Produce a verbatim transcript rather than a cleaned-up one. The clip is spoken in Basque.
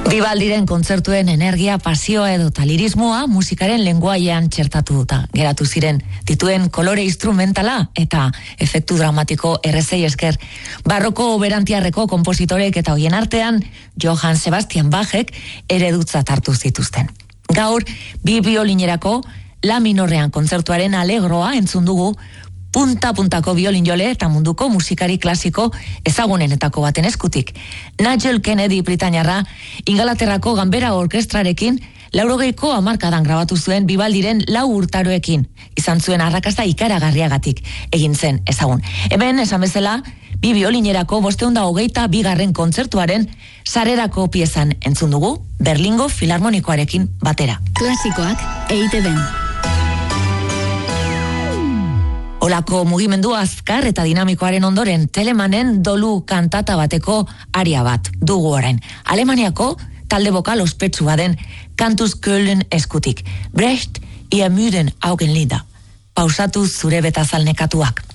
Vivaldiren kontzertuen energia, pasioa edo talirismoa musikaren lenguaian txertatuta geratu ziren, dituen kolore instrumentala eta efektu dramatiko errezei esker. Barroko berantiarreko konpositorek eta hoien artean Johann Sebastian Bachek eredutzat hartu zituzten. Gaur, bi biolinerako la minorrean kontzertuaren alegroa entzun dugu, punta-puntako biolinjole eta munduko musikari klasiko ezagunenetako baten eskutik. Nigel Kennedy Britainiarra Ingalaterrako Ganbera Orkestrarekin laurogeiko hamarkadan grabatu zuen Vivaldiren lau urtaroekin. Izan zuen arrakasta ikaragarriagatik egin zen ezagun. Hemen, esan bezala, bi biolinerako bosteun da hogeita bigarren kontzertuaren sarerako piezan entzun dugu Berlingo Filarmonikoarekin batera. Klasikoak E I T B. Olako mugimendu azkar eta dinamikoaren ondoren Telemanen dolu kantata bateko aria bat dugu orain. Alemaniako talde bokal ospetsu baden Cantus Köln eskutik. Brecht, ihr müden Augenlider. Pausatu zure betazal nekatuak.